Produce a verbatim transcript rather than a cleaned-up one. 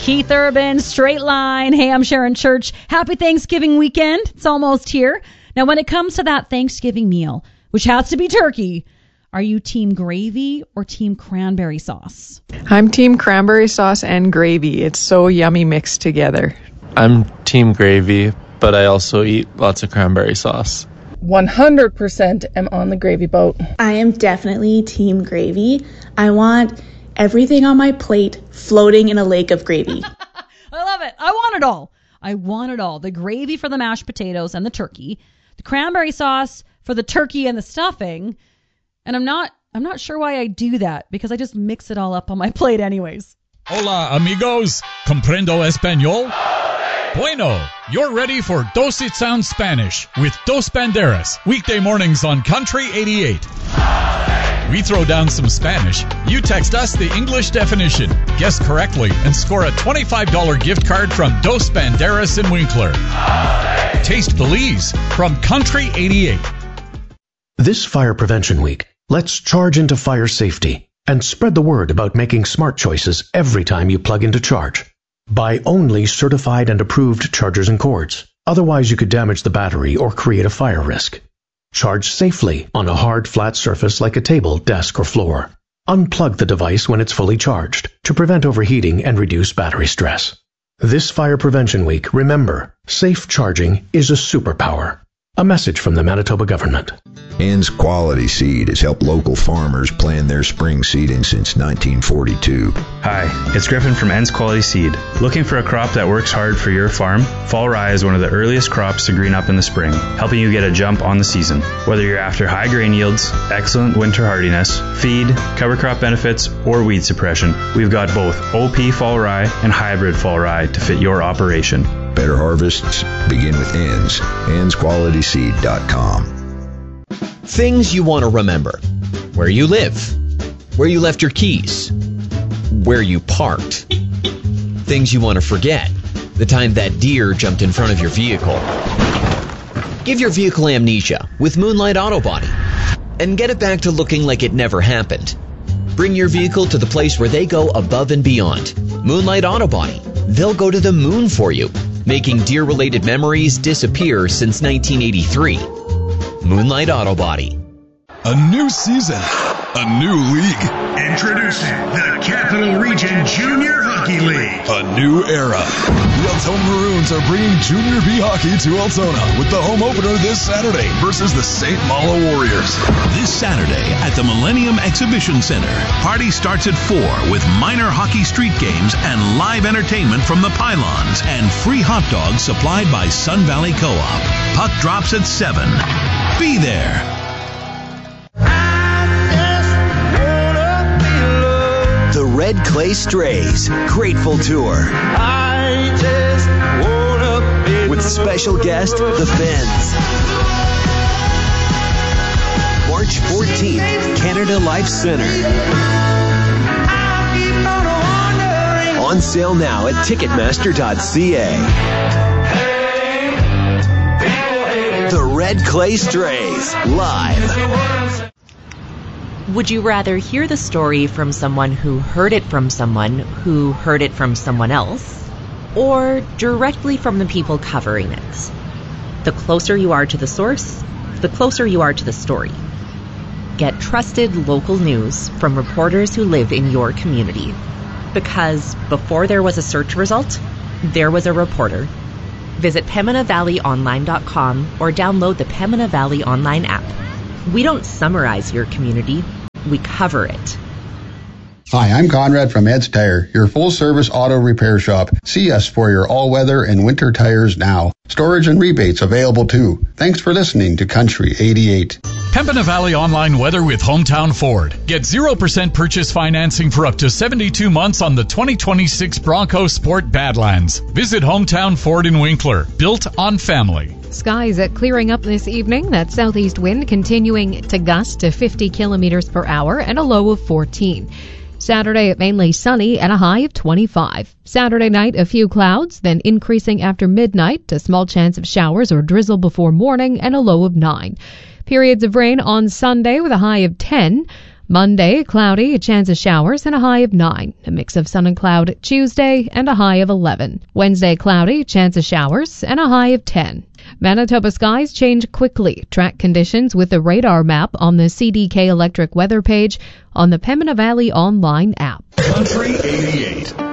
Keith Urban, Straight Line. Hey, I'm Sharon Church. Happy Thanksgiving weekend. It's almost here. Now, when it comes to that Thanksgiving meal, which has to be turkey, are you team gravy or team cranberry sauce? I'm team cranberry sauce and gravy. It's so yummy mixed together. I'm team gravy, but I also eat lots of cranberry sauce. one hundred percent am on the gravy boat. I am definitely team gravy. I want everything on my plate floating in a lake of gravy. I love it. I want it all. I want it all. The gravy for the mashed potatoes and the turkey, the cranberry sauce for the turkey and the stuffing. And I'm not I'm not sure why I do that, because I just mix it all up on my plate anyways. Hola, amigos. Comprendo español? Bueno, you're ready for Dos It Sounds Spanish with Dos Banderas, weekday mornings on Country eighty-eight. We throw down some Spanish. You text us the English definition, guess correctly, and score a twenty-five dollars gift card from Dos Banderas in Winkler. Taste Belize from Country eighty-eight. This Fire Prevention Week, let's charge into fire safety and spread the word about making smart choices every time you plug into charge. Buy only certified and approved chargers and cords. Otherwise, you could damage the battery or create a fire risk. Charge safely on a hard, flat surface like a table, desk, or floor. Unplug the device when it's fully charged to prevent overheating and reduce battery stress. This Fire Prevention Week, remember, safe charging is a superpower. A message from the Manitoba government. Ann's Quality Seed has helped local farmers plan their spring seeding since nineteen forty-two. Hi, it's Griffin from Ann's Quality Seed. Looking for a crop that works hard for your farm? Fall rye is one of the earliest crops to green up in the spring, helping you get a jump on the season. Whether you're after high grain yields, excellent winter hardiness, feed, cover crop benefits, or weed suppression, we've got both O P fall rye and hybrid fall rye to fit your operation. Better harvests begin with Ann's. Ann's Quality Seed dot com. Things you want to remember. Where you live. Where you left your keys. Where you parked. Things you want to forget. The time that deer jumped in front of your vehicle. Give your vehicle amnesia with Moonlight Auto Body and get it back to looking like it never happened. Bring your vehicle to the place where they go above and beyond. Moonlight Auto Body. They'll go to the moon for you, making deer-related memories disappear since nineteen eighty-three. Moonlight Auto Body. A new season, a new league. Introducing the Capital Region Junior Hockey League. A new era. The Altona Maroons are bringing Junior B hockey to Altona with the home opener this Saturday versus the Saint Malo Warriors. This Saturday at the Millennium Exhibition Center. Party starts at four with minor hockey street games and live entertainment from the pylons and free hot dogs supplied by Sun Valley Co-op. Puck drops at seven. Be there. The Red Clay Strays Grateful Tour. I just wanna be with special guest, The Fens. March fourteenth, Canada Life Center. On sale now at ticketmaster dot c a. The Red Clay Strays, live. Would you rather hear the story from someone who heard it from someone who heard it from someone else, or directly from the people covering it? The closer you are to the source, the closer you are to the story. Get trusted local news from reporters who live in your community. Because before there was a search result, there was a reporter. Visit Pembina Valley Online dot com or download the Pembina Valley Online app. We don't summarize your community, we cover it. Hi, I'm Conrad from Ed's Tire, your full-service auto repair shop. See us for your all-weather and winter tires now. Storage and rebates available too. Thanks for listening to Country eighty-eight. Pembina Valley Online Weather with Hometown Ford. Get zero percent purchase financing for up to seventy-two months on the twenty twenty-six Bronco Sport Badlands. Visit Hometown Ford in Winkler, built on family. Skies are clearing up this evening. That southeast wind continuing to gust to fifty kilometers per hour and a low of fourteen. Saturday, mainly sunny and a high of twenty-five. Saturday night, a few clouds, then increasing after midnight, a small chance of showers or drizzle before morning and a low of nine. Periods of rain on Sunday with a high of ten. Monday, cloudy, a chance of showers, and a high of nine. A mix of sun and cloud Tuesday, and a high of eleven. Wednesday, cloudy, chance of showers, and a high of ten. Manitoba skies change quickly. Track conditions with the radar map on the C D K Electric weather page on the Pembina Valley online app. Country eighty-eight.